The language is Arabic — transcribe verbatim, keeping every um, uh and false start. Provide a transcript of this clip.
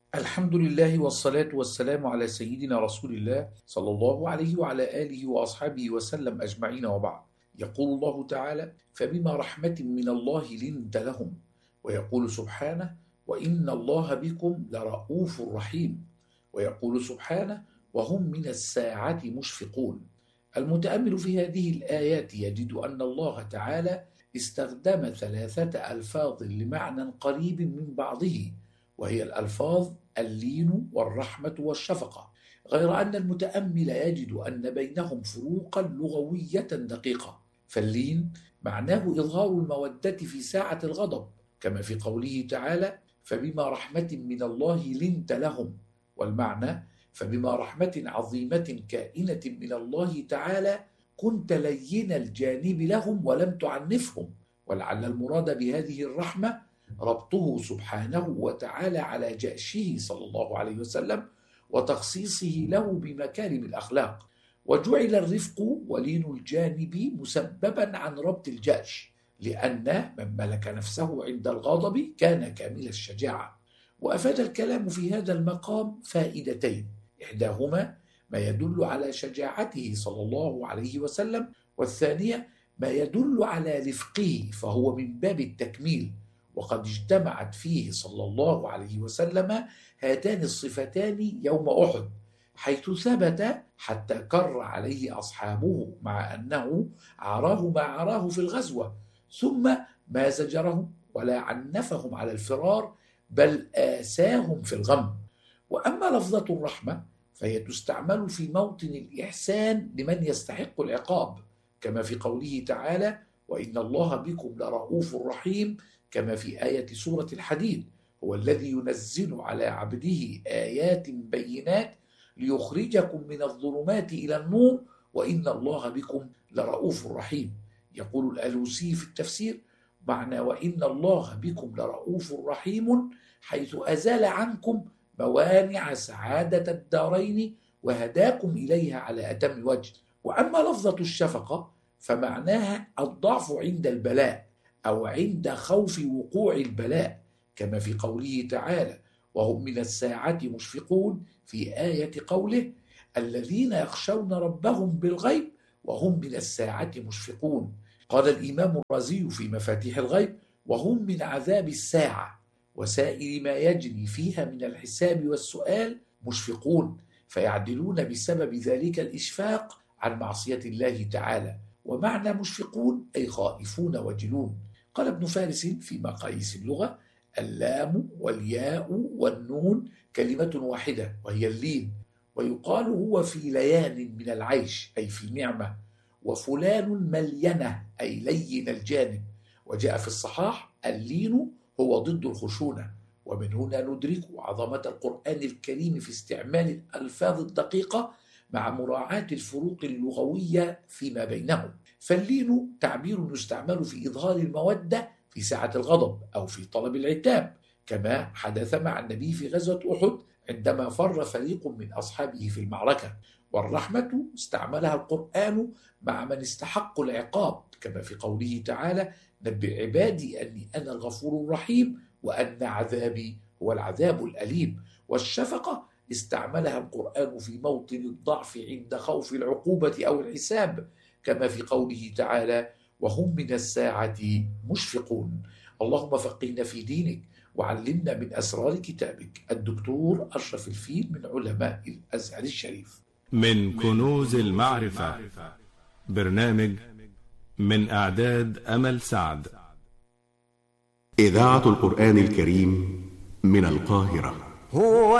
الحمد لله والصلاة والسلام على سيدنا رسول الله صلى الله عليه وعلى آله وأصحابه وسلم أجمعين، وبعد. يقول الله تعالى: فبما رحمة من الله لنت لهم. ويقول سبحانه: وإن الله بكم لرؤوف رحيم. ويقول سبحانه: وهم من الساعة مشفقون. المتأمل في هذه الآيات يجد أن الله تعالى استخدم ثلاثة ألفاظ لمعنى قريب من بعضه، وهي الألفاظ اللين والرحمة والشفقة، غير أن المتأمل يجد أن بينهم فروقا لغوية دقيقة. فاللين معناه إظهار المودة في ساعة الغضب، كما في قوله تعالى: فبما رحمة من الله لنت لهم. والمعنى: فبما رحمة عظيمة كائنة من الله تعالى كنت لين الجانب لهم ولم تعنفهم. ولعل المراد بهذه الرحمة ربطه سبحانه وتعالى على جأشه صلى الله عليه وسلم وتخصيصه له بمكارم الأخلاق، وجعل الرفق ولين الجانب مسببا عن ربط الجأش، لأن من ملك نفسه عند الغضب كان كامل الشجاعة. وأفاد الكلام في هذا المقام فائدتين: إحداهما ما يدل على شجاعته صلى الله عليه وسلم، والثانية ما يدل على رفقه، فهو من باب التكميل، وقد اجتمعت فيه صلى الله عليه وسلم هاتان الصفتان يوم أحد، حيث ثبت حتى كر عليه أصحابه مع أنه عراه ما عراه في الغزوة، ثم ما زجرهم ولا عنفهم على الفرار، بل آساهم في الغم. وأما لفظة الرحمة فهي تستعمل في موطن الإحسان لمن يستحق العقاب، كما في قوله تعالى: وإن الله بكم لرؤوف رحيم، كما في آية سورة الحديد: هو الذي ينزل على عبده آيات بينات ليخرجكم من الظلمات إلى النور وإن الله بكم لرؤوف رحيم. يقول الألوسي في التفسير: معنى وإن الله بكم لرؤوف رحيم حيث أزال عنكم موانع سعادة الدارين وهداكم إليها على أتم وجه. وأما لفظة الشفقة فمعناها الضعف عند البلاء أو عند خوف وقوع البلاء، كما في قوله تعالى: وهم من الساعة مشفقون، في آية قوله: الذين يخشون ربهم بالغيب وهم من الساعة مشفقون. قال الإمام الرازي في مفاتيح الغيب: وهم من عذاب الساعة وسائر ما يجري فيها من الحساب والسؤال مشفقون، فيعدلون بسبب ذلك الإشفاق عن معصية الله تعالى. ومعنى مشفقون أي خائفون وجلون. قال ابن فارس في مقاييس اللغة: اللام والياء والنون كلمة واحدة وهي اللين، ويقال هو في ليان من العيش أي في نعمة، وفلان ملينة أي لين الجانب. وجاء في الصحاح: اللين هو ضد الخشونة. ومن هنا ندرك عظمة القرآن الكريم في استعمال الألفاظ الدقيقة مع مراعاة الفروق اللغوية فيما بينهم. فاللين تعبير يستعمل في إظهار المودة في ساعة الغضب أو في طلب العتاب، كما حدث مع النبي في غزوة أحد عندما فر فريق من أصحابه في المعركة. والرحمة استعملها القرآن مع من استحق العقاب، كما في قوله تعالى: نبئ عبادي أني أنا الغفور الرحيم وأن عذابي هو العذاب الأليم. والشفقة استعملها القرآن في موطن الضعف عند خوف العقوبة أو الحساب، كما في قوله تعالى: وهم من الساعة مشفقون. اللهم فقهنا في دينك وعلمنا من أسرار كتابك. الدكتور أشرف الفيل من علماء الأزهر الشريف. من كنوز المعرفة، برنامج من إعداد أمل سعد. إذاعة القرآن الكريم من القاهرة. هو